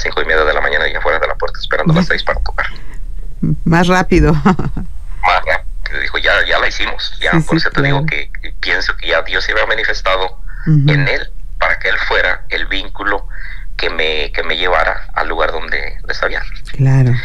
5:30 de la mañana ya fuera de la puerta esperando a las 6 para tocar. Más rápido. Más rápido, dijo, ya la hicimos, ya, Sí, por sí, eso te claro. digo que pienso que ya Dios se había manifestado Ujú. en él para que él fuera el vínculo que me llevara al lugar donde estaba. Claro.